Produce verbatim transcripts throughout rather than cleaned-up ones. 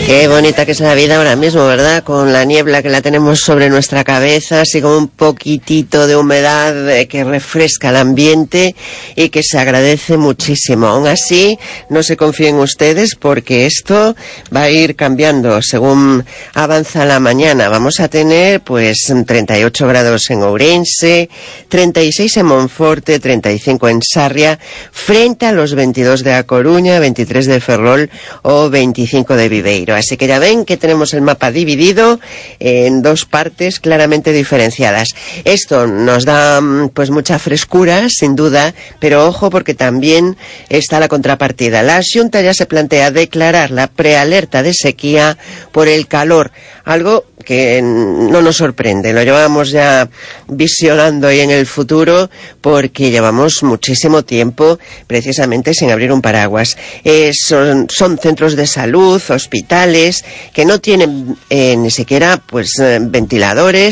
Qué bonita que es la vida ahora mismo, ¿verdad? Con la niebla que la tenemos sobre nuestra cabeza, así con un poquitito de humedad eh, que refresca el ambiente y que se agradece muchísimo. Aún así, no se confíen ustedes porque esto va a ir cambiando según avanza la mañana. Vamos a tener pues treinta y ocho grados en Ourense, treinta y seis en Monforte, treinta y cinco en Sarria, frente a los veintidós de A Coruña, veintitrés de Ferrol o veinticinco de Viveiro. Así que ya ven que tenemos el mapa dividido en dos partes claramente diferenciadas. Esto nos da pues mucha frescura, sin duda, pero ojo porque también está la contrapartida. La Xunta ya se plantea declarar la prealerta de sequía por el calor, algo que no nos sorprende, lo llevamos ya visionando ahí en el futuro porque llevamos muchísimo tiempo precisamente sin abrir un paraguas. Eh, son, son centros de salud, hospitales que no tienen eh, ni siquiera pues eh, ventiladores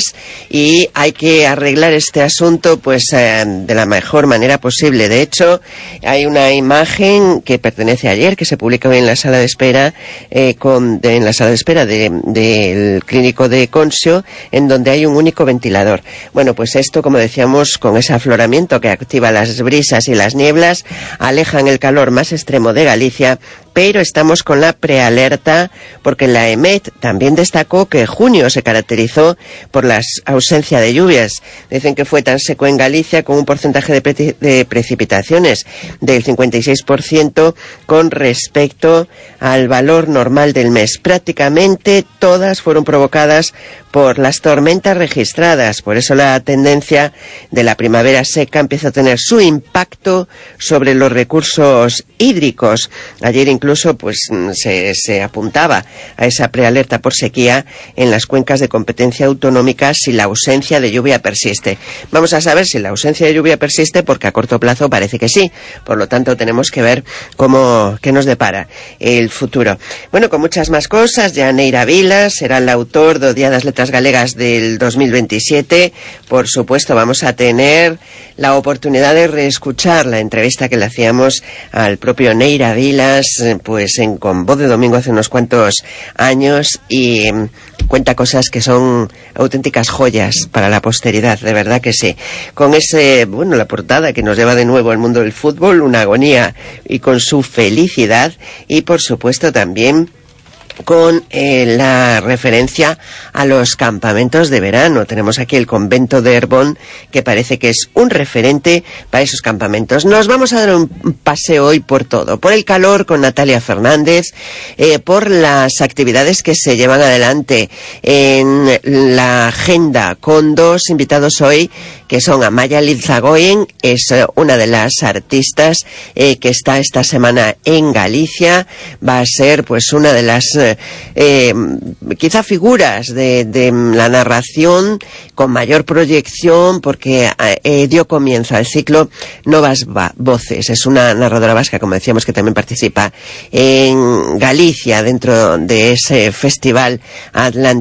y hay que arreglar este asunto pues eh, de la mejor manera posible. De hecho, hay una imagen que pertenece a ayer que se publica hoy en la sala de espera eh, con, de, en la sala de espera del de, de clínico de Consio, en donde hay un único ventilador. Bueno, pues esto, como decíamos, con ese afloramiento que activa las brisas y las nieblas, alejan el calor más extremo de Galicia, pero estamos con la prealerta porque la EMET también destacó que junio se caracterizó por la ausencia de lluvias. Dicen que fue tan seco en Galicia con un porcentaje de, pre de precipitaciones del cincuenta y seis por ciento con respecto al valor normal del mes. Prácticamente todas fueron provocadas por las tormentas registradas. Por eso la tendencia de la primavera seca empieza a tener su impacto sobre los recursos hídricos. Ayer incluso pues se, se apuntaba a esa prealerta por sequía en las cuencas de competencia autonómica si la ausencia de lluvia persiste. Vamos a saber si la ausencia de lluvia persiste porque a corto plazo parece que sí. Por lo tanto tenemos que ver cómo, qué nos depara el futuro. Bueno, con muchas más cosas, ya Neira Vilas será el autor do Día das Letras Galegas del dos mil veintisiete. Por supuesto vamos a tener la oportunidad de reescuchar la entrevista que le hacíamos al propio Neira Vilas pues en Con Voz de Domingo hace unos cuantos años y cuenta cosas que son auténticas joyas para la posteridad, de verdad que sí. Con ese, bueno, la portada que nos lleva de nuevo al mundo del fútbol, una agonía y con su felicidad y por supuesto también con eh, la referencia a los campamentos de verano. Tenemos aquí el convento de Herbón, que parece que es un referente para esos campamentos. Nos vamos a dar un paseo hoy por todo, por el calor con Natalia Fernández, eh, por las actividades que se llevan adelante en la agenda, con dos invitados hoy, que son Amaya Lizagoyen, es eh, una de las artistas eh, que está esta semana en Galicia, va a ser pues una de las Eh, quizá figuras de, de la narración con mayor proyección porque eh, dio comienzo al ciclo Novas Voces. Es una narradora vasca, como decíamos, que también participa en Galicia dentro de ese festival Atlántico.